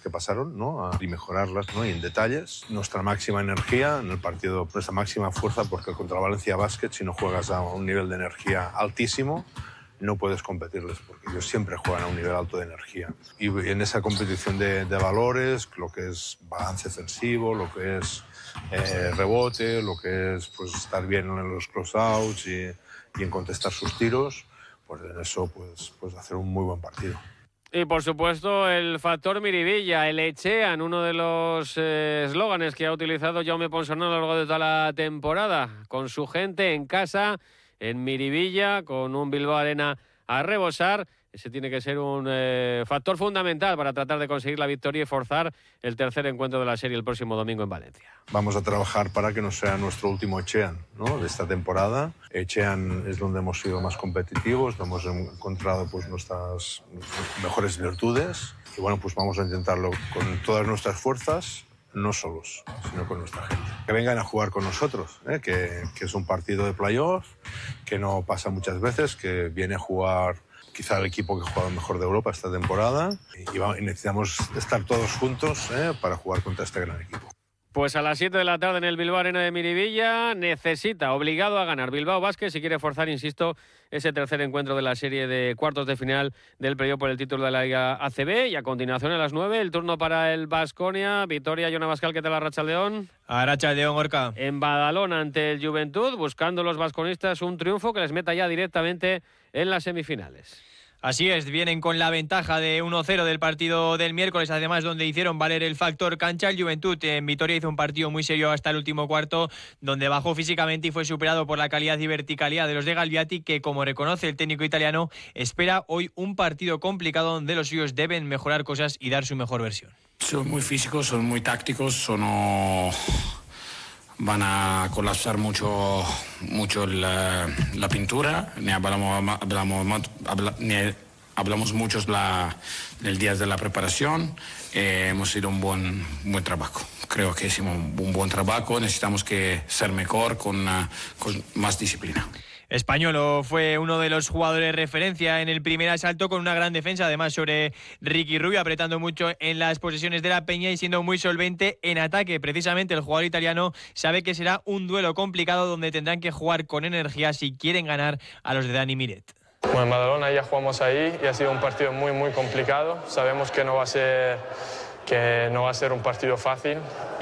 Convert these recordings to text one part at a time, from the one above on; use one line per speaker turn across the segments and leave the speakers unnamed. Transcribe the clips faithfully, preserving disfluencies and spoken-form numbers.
que pasaron, ¿no? Y mejorarlas, ¿no? Y en detalles. Nuestra máxima energía en el partido, nuestra máxima fuerza, porque contra Valencia Basket, si no juegas a un nivel de energía altísimo, no puedes competirles, porque ellos siempre juegan a un nivel alto de energía. Y en esa competición de, de valores, lo que es balance defensivo, lo que es eh, rebote, lo que es pues, estar bien en los closeouts y, y en contestar sus tiros, pues en eso pues, pues hacer un muy buen partido.
Y por supuesto el factor Miribilla, el Echean, uno de los eslóganes eh, que ha utilizado Jaume Ponsarnau a lo largo de toda la temporada, con su gente en casa, en Miribilla, con un Bilbao Arena a rebosar. Ese tiene que ser un eh, factor fundamental para tratar de conseguir la victoria y forzar el tercer encuentro de la serie el próximo domingo en Valencia.
Vamos a trabajar para que no sea nuestro último Echean, ¿no? De esta temporada. Echean es donde hemos sido más competitivos, donde hemos encontrado pues, nuestras mejores virtudes. Y bueno, pues vamos a intentarlo con todas nuestras fuerzas, no solos, sino con nuestra gente. Que vengan a jugar con nosotros, ¿eh? que, que es un partido de playoff, que no pasa muchas veces, que viene a jugar quizá el equipo que ha jugado mejor de Europa esta temporada y, y necesitamos estar todos juntos ¿eh? para jugar contra este gran equipo.
Pues a las siete de la tarde en el Bilbao Arena de Miribilla necesita, obligado a ganar Bilbao Basket si quiere forzar, insisto, ese tercer encuentro de la serie de cuartos de final del playoff por el título de la Liga A C B. Y a continuación a las nueve el turno para el Baskonia. Vitoria, Jon Abascal, ¿qué tal Arratsaldeon?
Arratsaldeon, Gorka.
En Badalona ante el Juventud, buscando los basconistas un triunfo que les meta ya directamente en las semifinales.
Así es, vienen con la ventaja de uno cero del partido del miércoles, además donde hicieron valer el factor cancha. El Juventud en Vitoria hizo un partido muy serio hasta el último cuarto, donde bajó físicamente y fue superado por la calidad y verticalidad de los de Galviati, que como reconoce el técnico italiano, espera hoy un partido complicado donde los suyos deben mejorar cosas y dar su mejor versión.
Son muy físicos, son muy tácticos, son... van a colapsar mucho, mucho la, la pintura. Ni hablamos, hablamos, habla, ni hablamos mucho la, el día de la preparación. Eh, hemos hecho un buen, buen trabajo. Creo que hicimos un buen trabajo. Necesitamos que ser mejor con, uh, con más disciplina.
Españolo fue uno de los jugadores de referencia en el primer asalto, con una gran defensa además sobre Ricky Rubio, apretando mucho en las posesiones de la Peña y siendo muy solvente en ataque. Precisamente el jugador italiano sabe que será un duelo complicado donde tendrán que jugar con energía si quieren ganar a los de Dani Miret.
Bueno, en Badalona ya jugamos ahí y ha sido un partido muy muy complicado. Sabemos que no va a ser que no va a ser un partido fácil y,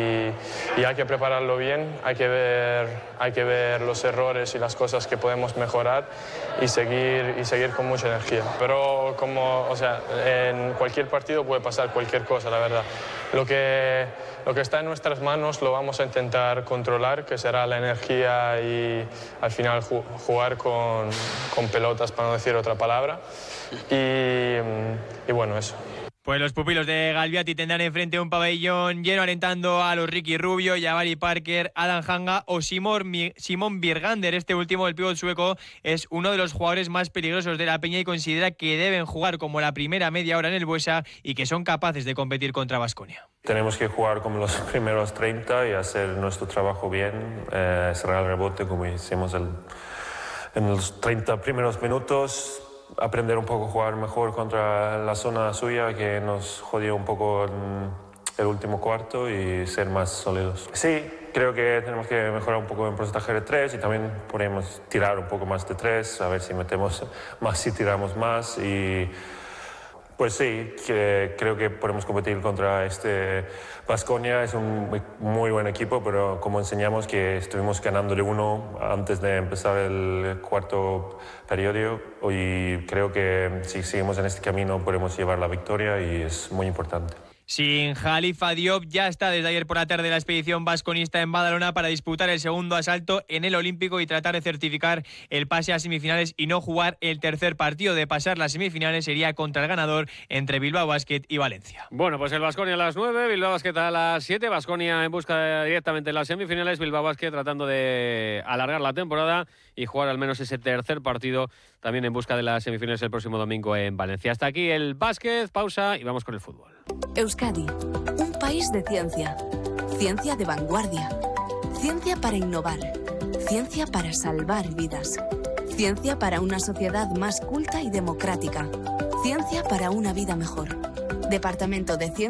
y hay que prepararlo bien, hay que ver, hay que ver los errores y las cosas que podemos mejorar y seguir, y seguir con mucha energía. Pero como, o sea, en cualquier partido puede pasar cualquier cosa, la verdad. Lo que, lo que está en nuestras manos lo vamos a intentar controlar, que será la energía y al final ju- jugar con, con pelotas, para no decir otra palabra. Y, y bueno, eso.
Pues los pupilos de Galviati tendrán enfrente un pabellón lleno alentando a los Ricky Rubio, Jabari Parker, Adam Hanga o Simon, Simon Birgander. Este último, el pívot sueco, es uno de los jugadores más peligrosos de la Peña y considera que deben jugar como la primera media hora en el Buesa y que son capaces de competir contra Baskonia.
Tenemos que jugar como los primeros treinta y hacer nuestro trabajo bien, eh, cerrar el rebote como hicimos el, en los treinta primeros minutos. Aprender un poco a jugar mejor contra la zona suya, que nos jodió un poco en el último cuarto, y ser más sólidos. Sí, creo que tenemos que mejorar un poco en porcentaje de tres y también podemos tirar un poco más de tres, a ver si metemos más, si tiramos más. Y pues sí, que creo que podemos competir contra este Baskonia. Es un muy, muy buen equipo, pero como enseñamos que estuvimos ganándole uno antes de empezar el cuarto periodo, y creo que si seguimos en este camino podemos llevar la victoria y es muy importante.
Sin Jalifa Diop, ya está desde ayer por la tarde la expedición vasconista en Badalona para disputar el segundo asalto en el Olímpico y tratar de certificar el pase a semifinales y no jugar el tercer partido. De pasar las semifinales sería contra el ganador entre Bilbao Basket y Valencia.
Bueno, pues el Baskonia a las nueve, Bilbao Basket a las siete. Baskonia en busca directamente de las semifinales, Bilbao Basket tratando de alargar la temporada y jugar al menos ese tercer partido también en busca de las semifinales el próximo domingo en Valencia. Hasta aquí el básquet, pausa y vamos con el fútbol.
Euskadi, un país de ciencia. Ciencia de vanguardia. Ciencia para innovar. Ciencia para salvar vidas. Ciencia para una sociedad más culta y democrática. Ciencia para una vida mejor. Departamento de Ciencia.